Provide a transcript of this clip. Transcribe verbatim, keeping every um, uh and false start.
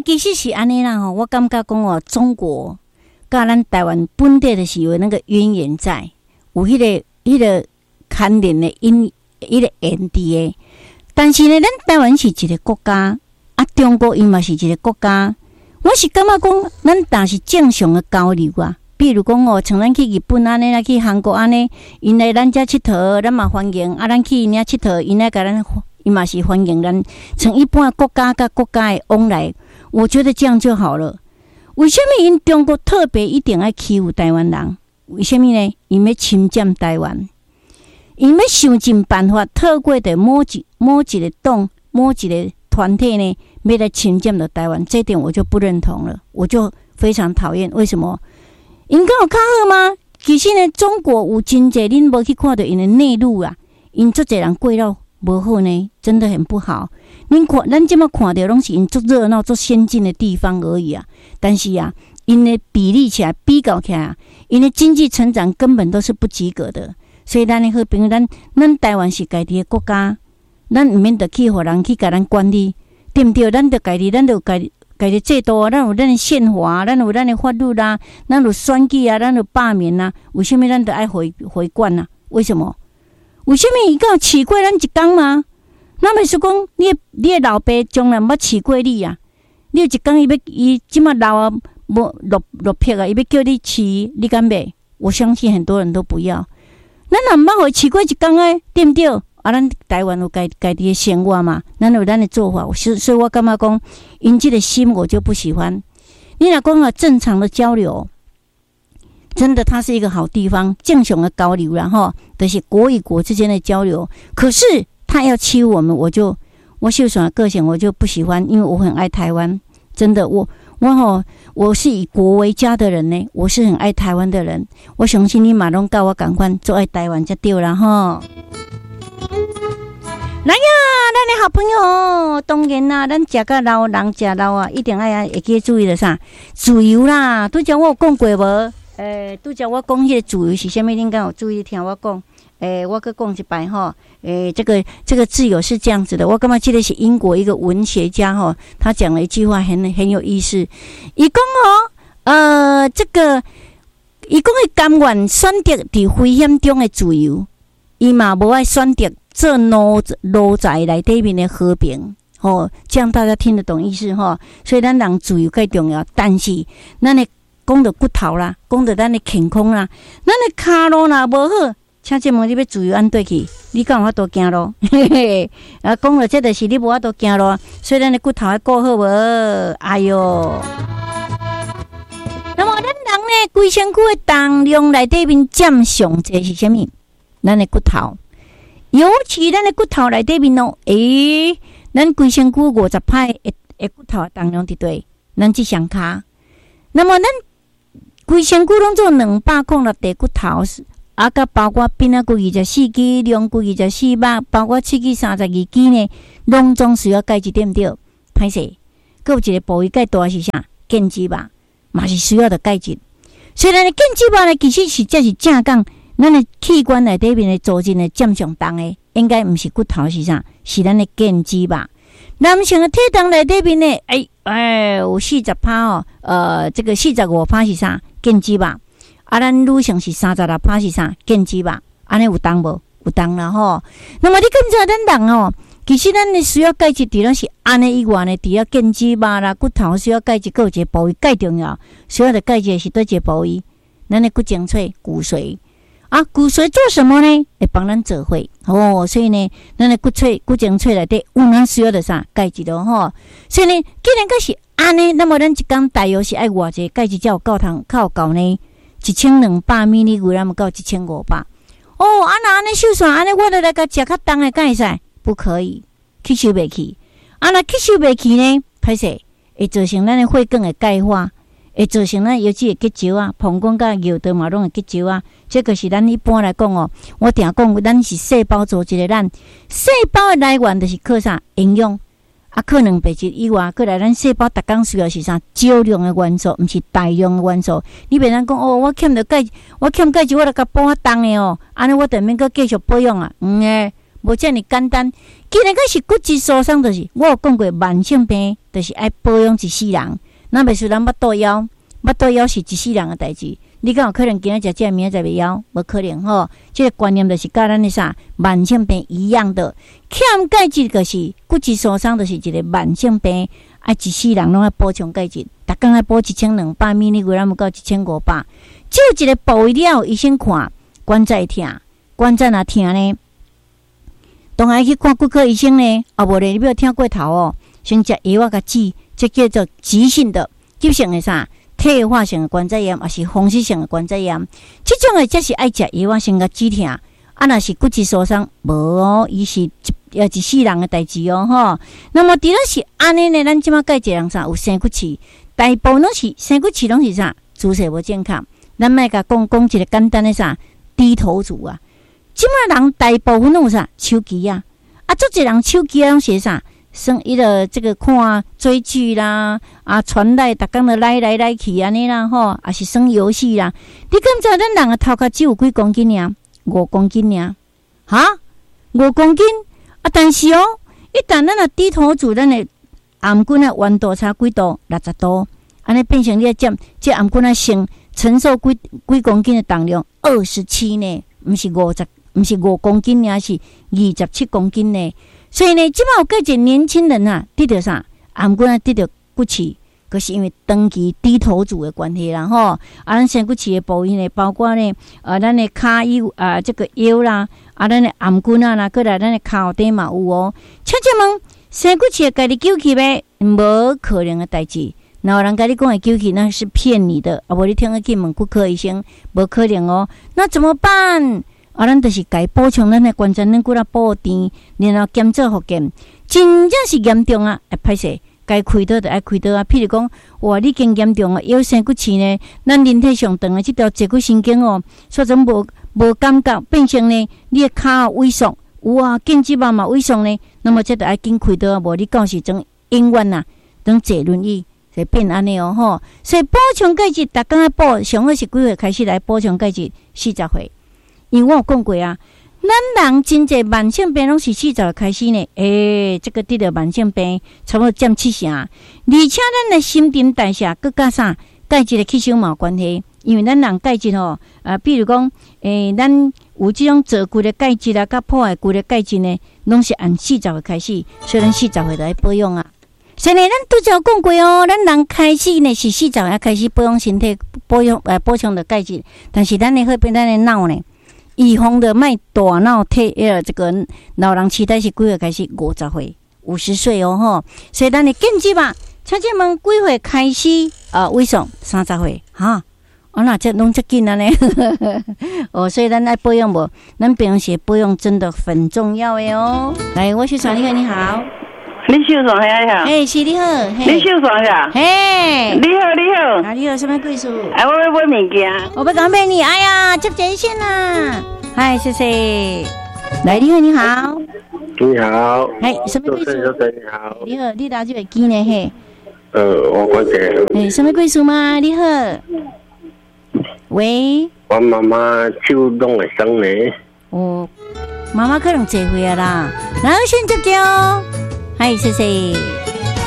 其实是安尼啦吼，我感觉讲哦，中国甲咱台湾本地的是有那个渊源在，有迄、那个迄、那个牵连的因，迄个缘伫的。但是呢，咱台湾是一个国家，啊，中国伊嘛是一个国家。我是感觉讲，咱但是正常的交流啊。比如讲哦，像咱去日本安尼，咱去韩国安尼，因来咱遮佚佗，咱嘛欢迎；啊，咱去因遐佚佗，因来甲咱，伊嘛是欢迎咱。像一般国家甲国家的往来，我觉得这样就好了。为什么因中国特别一定要欺负台湾人？为什么呢？因要侵占台湾，因要想尽办法透过的某一某一个党、某一个团体呢，要来侵占到台湾。这点我就不认同了，我就非常讨厌。为什么？因敢有较好吗？其实呢，中国有真济恁无去看到因的内陆啊，因足济人过了无好呢，真的很不好。恁看，咱即马看到拢是因足热闹、足先进的地方而已啊。但是啊，因的比例起来、比较起来啊，因的经济成长根本都是不及格的。所以咱的好朋友，咱咱台湾是家己的国家，咱毋免得去互人去甲咱管理，对毋对？咱着家己，咱着家己。家己制度啊，咱有咱的宪法，咱有咱的法律啦，咱有选举啊，咱有罢免啊。为什么咱得爱回回管啊？为什么？为什么伊敢有饲过咱一天吗？那么是讲，你的你的老爸将来捌饲过你啊？你有一天伊要伊即马老啊，无落落魄啊，伊要叫你饲，你敢袂？我相信很多人都不要。咱若毋捌互饲过一天诶，对毋对？啊，咱台湾有家家己的生活嘛，咱有咱的做法，所所以我感觉讲，因这个心我就不喜欢。你若讲啊，正常的交流，真的它是一个好地方，正常的交流啦吼，就是国与国之间的交流。可是他要欺负我们，我就我秀爽的个性我就不喜欢，因为我很爱台湾，真的，我我吼，我是以国为家的人呢，我是很爱台湾的人。我相信你嘛拢甲我同款，做爱台湾才对啦吼。来呀，咱的好朋友，当然啦，咱食到老，人食老啊，一定爱会记注意的啥？自由啦，拄则我有讲过无？诶，拄则我讲迄个自由是啥物？恁敢有注意听我讲？诶，我搁讲一摆吼。诶，这个这个自由是这样子的，我感觉这个是英国一个文学家吼，他讲了一句话很很有意思。伊讲哦，呃，这个伊讲的甘愿选择伫危险中的自由。伊嘛无爱选择做奴奴才内底面的和平，吼、哦，这样大家听得懂意思吼。所以咱人自由最重要，但是咱的讲到骨头啦，讲到咱的健康啦，咱的骹路若无好，请问问你要自由安对去？你敢有法度行路？嘿嘿，啊，讲到这就是你无法度行路，所以咱的骨头要顾好无？哎哟，那么咱人呢，规身躯的重量内底面占上济是啥物？咱的骨头，尤其咱的骨头内底面哦，诶，咱规身躯五十派的的骨头重量伫对，咱即双骹。那么咱规身躯拢做两百公六块骨头，啊，甲包括边仔骨二十四支，两骨二十四百，包括喙齿三十二支呢，拢总需要钙质，对毋对？歹势，佮有一个部位钙大是啥？腱肌肉嘛是需要的钙质。所以咱的腱肌肉呢，其实是才是正讲。咱的器官内底面的组织呢，占上重的，应该毋是骨头是啥？是咱的腱肌吧？男性的体重内底面呢，哎哎，有四十趴哦，呃，这个四十五趴是啥？腱肌吧？啊，咱女性是三十六趴是啥？腱肌吧？安尼有重无？有重啦吼。那么你敢知咱人哦，其实咱的需要钙质，除了是安尼以外呢，除了腱肌吧啦、骨头需要钙质，还有一个部位钙重要，需要的钙质是对一个部位？咱的骨精髓、骨髓。啊，骨髓做什么呢？会帮咱做血哦，所以呢，咱的骨髓、骨精髓内底有咱需要的啥钙质咯吼。所以呢，既然个是安尼，那么咱一天大约是爱偌济钙质才有够通，较有够呢？一千两百米哩，为咱们到一千五百。哦，啊那安尼受伤，安尼我著来甲食较重的，敢会使？不可以，吸收袂去。啊，那吸收袂去呢？歹势，会造成咱的血管的钙化。会造成咱尤其会结石啊，膀胱甲尿道嘛拢会结石啊。这个是咱一般来讲哦，我定讲咱是细胞组织的，咱细胞的来源就是靠啥营养啊，靠蛋白质以外，过来咱细胞逐工需要是啥少量的元素，毋是大量的元素。你别当讲哦，我欠着钙，我欠钙质，我著甲补啊重的哦，安尼我著免阁继续保养啊，毋、嗯、诶，无遮尔简单。既然个是骨质疏松，就是我有讲过慢性病就是爱保养一世人。那袂输人腹肚枵，腹肚枵是一世人的代志。你敢有可能今仔食这明仔载袂枵？无可能吼。这个观念就是甲咱的啥慢性病一样的，欠钙质就是骨质疏松，就是一个慢性病。爱一世人拢爱补充钙质，逐工爱补一千两百米，你为咱要到一千五百。只有一个部位了，医生看关节痛，关节若痛呢，当然去看骨科医生呢。啊，无咧，你不要听过头哦，先食药啊，甲治，这叫做急性的、急性的啥？退化性的关节炎，还是风湿性的关节炎，这种的才是爱食药啊，先甲止痛。啊，若是骨质疏松，无哦，伊是也一世人的代志哦，吼。那么，除了是安尼呢，咱即马介一人啥有生骨刺，大部拢是生骨刺，拢是啥姿势无健康。咱莫甲讲讲一个简单的啥低头族啊，即马人大部分拢有啥手机啊，啊，做一人手机啊，拢是啥？生伊个这个看追剧啦，啊，传来逐工都来来来去安尼啦，吼，也是耍游戏啦。你敢知咱人个头壳只有几公斤尔？五公斤尔，哈，五公斤啊！但是哦，一旦咱若低头族，咱的颔棍啊温度差几度？六十度，安尼变成你占这颔棍啊承承受几几公斤的重量？二十七呢，毋是五十，毋是五公斤呢，是二十七公斤呢。所以呢，即摆有个一年轻人啊，得着啥？颔棍啊得着骨刺，可是因为长期低头族的关系啦，吼。啊，咱生骨刺的部位呢，包括呢，呃，咱的骹腰啊，这个腰啦，啊，咱的颔棍啊，啦，过来咱的骹后底嘛有哦。请问，生骨刺家己救起呗？无可能的代志。然后人家你讲的救起，那是骗你的。啊，无你听个去问骨科医生，无可能哦。那怎么办？啊，咱就是该补充咱的关节软骨啊，补电，然后减做复健，真正是严重啊！会歹势，该开刀就爱开刀啊。譬如讲，哇，你更严重啊，腰生骨刺呢，咱人体上长的这条坐骨神经哦，所以无无感觉，变成呢，你的骹萎缩，哇，颈椎嘛嘛萎缩呢，那么这就爱紧开刀啊，无你到时阵永远呐，等坐轮椅就变安尼哦吼。所以补充钙质，逐工爱补，上好是几岁开始来补充钙质？四十岁。因为我有讲过啊，咱人真侪慢性病拢是四十岁开始呢。诶、欸，这个得了慢性病差不多占七成，而且咱的新陈代谢佮加啥钙质的吸收嘛有关系。因为咱人钙质吼，啊，比如讲，诶、欸，咱有这种做骨的钙质啊，甲破坏骨的钙质呢，拢是按四十岁开始，所以咱四十岁就要保养啊。所以呢，咱拄则有讲过哦，咱人开始呢是四十岁开始保养身体，保养呃补充的钙质，但是咱的会变咱的脑呢。预防的卖大脑退呃，这个老人痴呆是几岁开始？五十岁、五十岁哦吼。所以咱的建议吧，请问们几岁开始？呃，为什么三十岁？哈，哦，那这拢这紧了呢。哦，所以咱爱保养无，咱平时保养真的很重要的哦。来，我是传你好，你好。 李秀爽嘿好， 哎，是你好， 李秀爽呀， 嘿， 你好你好， 啊你好，什么贵数？ 哎，我要买物件， 我要讲买你，哎呀，接接线啦，嗨，谢谢，来，你好你好， 你好， 哎，什么贵数？ 你好， 你好，你打这个机呢嘿？ 呃，我关者， 哎，什么贵数吗？你好，喂， 我妈妈手拢会酸呢， 哦，妈妈可能坐回来啦，然后先接接哦。嗨，谢谢。